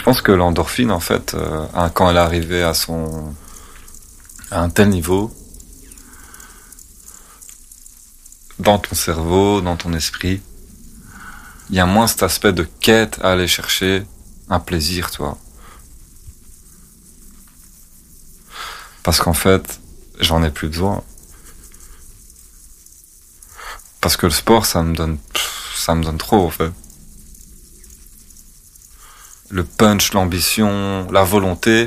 Je pense que l'endorphine, en fait, quand elle est arrivée à un tel niveau, dans ton cerveau, dans ton esprit, il y a moins cet aspect de quête à aller chercher un plaisir, toi. Parce qu'en fait, j'en ai plus besoin. Parce que le sport, ça me donne trop, en fait. Le punch, l'ambition, la volonté.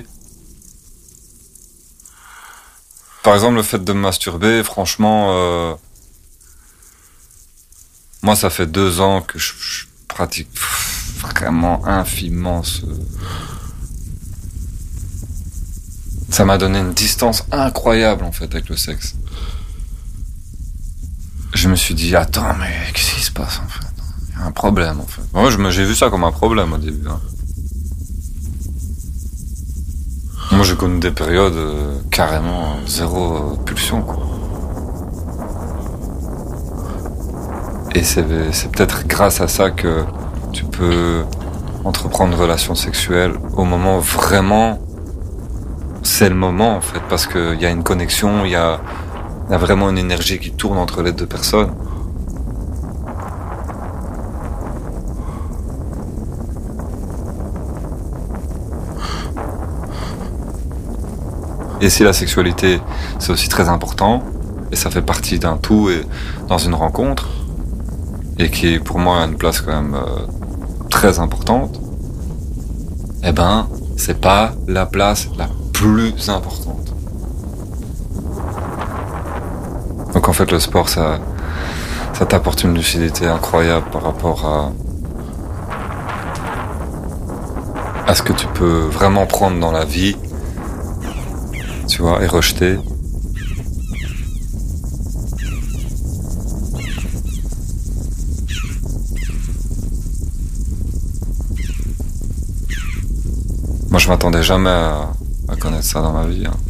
Par exemple, le fait de me masturber, franchement, moi, ça fait 2 ans que je pratique vraiment infiniment Ça m'a donné une distance incroyable, en fait, avec le sexe. Je me suis dit, attends, mais qu'est-ce qui se passe, en fait? Il y a un problème, en fait. Moi, j'ai vu ça comme un problème, au début. Hein. Moi, j'ai connu des périodes carrément zéro pulsion, quoi. Et c'est peut-être grâce à ça que tu peux entreprendre une relation sexuelle au moment où vraiment c'est le moment, en fait, parce qu'il y a une connexion, il y a vraiment une énergie qui tourne entre les deux personnes. Et si la sexualité, c'est aussi très important, et ça fait partie d'un tout et dans une rencontre, et qui pour moi a une place quand même très importante, eh ben, c'est pas la place la plus importante. Donc en fait, le sport, ça t'apporte une lucidité incroyable par rapport à ce que tu peux vraiment prendre dans la vie, tu vois, et rejeter. Moi, je m'attendais jamais à connaître ça dans ma vie. Hein.